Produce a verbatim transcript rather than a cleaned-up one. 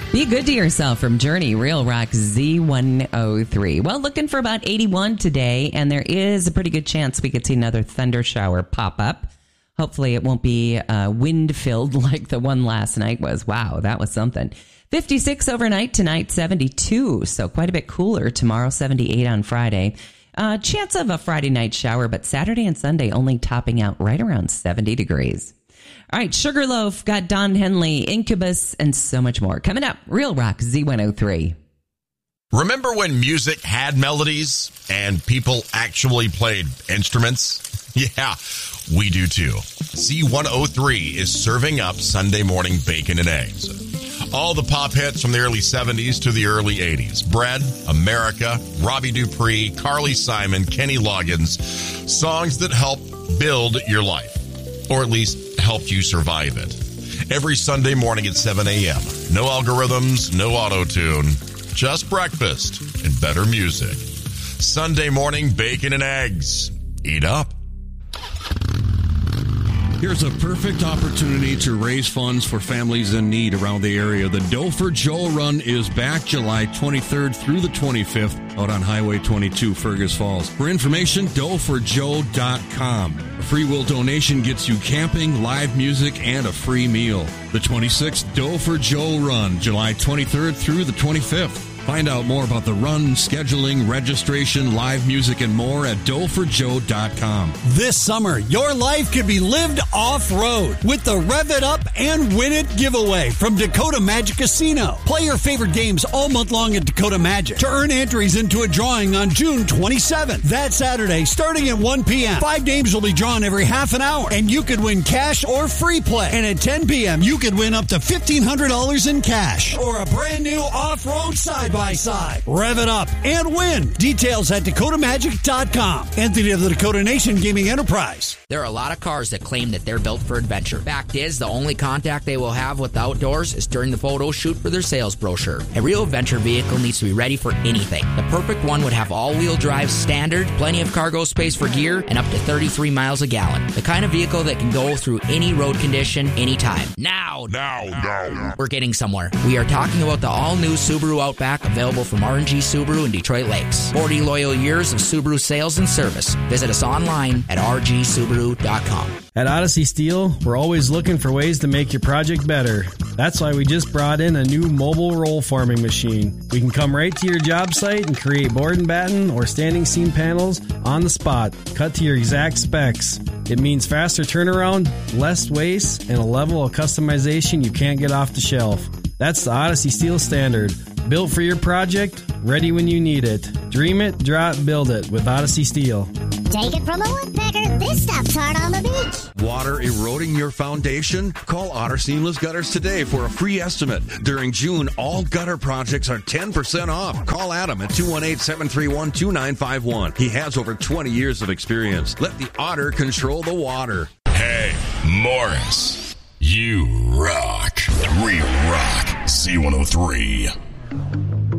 Be good to yourself from Journey, Real Rock Z one oh three. Well, looking for about eighty-one today, and there is a pretty good chance we could see another thunder shower pop up. Hopefully it won't be uh, wind-filled like the one last night was. Wow, that was something. fifty-six overnight, tonight seventy-two, so quite a bit cooler. Tomorrow seventy-eight on Friday. Uh, chance of a Friday night shower, but Saturday and Sunday only topping out right around seventy degrees. All right, Sugarloaf, got Don Henley, Incubus, and so much more. Coming up, Real Rock Z one oh three. Remember when music had melodies and people actually played instruments? Yeah, we do too. Z one oh three is serving up Sunday morning bacon and eggs. All the pop hits from the early seventies to the early eighties. Bread, America, Robbie Dupree, Carly Simon, Kenny Loggins. Songs that help build your life, or at least helped you survive it. Every Sunday morning at seven a.m. No algorithms, no auto-tune, just breakfast and better music. Sunday morning bacon and eggs. Eat up. Here's a perfect opportunity to raise funds for families in need around the area. The Dough for Joe Run is back July twenty-third through the twenty-fifth out on Highway twenty-two, Fergus Falls. For information, dough for joe dot com. A free will donation gets you camping, live music, and a free meal. The twenty-sixth Dough for Joe Run, July twenty-third through the twenty-fifth. Find out more about the run, scheduling, registration, live music, and more at dough for joe dot com. This summer, your life could be lived off-road with the Rev It Up and Win It giveaway from Dakota Magic Casino. Play your favorite games all month long at Dakota Magic to earn entries into a drawing on June twenty-seventh. That Saturday, starting at one p.m. Five games will be drawn every half an hour, and you could win cash or free play. And at ten p.m., you could win up to fifteen hundred dollars in cash or a brand new off-road side by side. Rev it up and win. Details at dakota magic dot com. Entity of the Dakota Nation Gaming Enterprise. There are a lot of cars that claim that they're built for adventure. Fact is, the only contact they will have with the outdoors is during the photo shoot for their sales brochure. A real adventure vehicle needs to be ready for anything. The perfect one would have all-wheel drive standard, plenty of cargo space for gear, and up to thirty-three miles a gallon. The kind of vehicle that can go through any road condition, anytime. Now, now, now. We're getting somewhere. We are talking about the all-new Subaru Outback, available from R and G Subaru in Detroit Lakes. forty loyal years of Subaru sales and service. Visit us online at r g subaru dot com. At Odyssey Steel, we're always looking for ways to make your project better. That's why we just brought in a new mobile roll forming machine. We can come right to your job site and create board and batten or standing seam panels on the spot, cut to your exact specs. It means faster turnaround, less waste, and a level of customization you can't get off the shelf. That's the Odyssey Steel Standard. Built for your project, ready when you need it. Dream it, draw it, build it with Odyssey Steel. Take it from a woodpecker, this stuff's hard on the beach. Water eroding your foundation? Call Otter Seamless Gutters today for a free estimate. During June, all gutter projects are ten percent off. Call Adam at two one eight, seven three one, two nine five one. He has over twenty years of experience. Let the Otter control the water. Hey, Morris, you rock. Real Rock Z one oh three.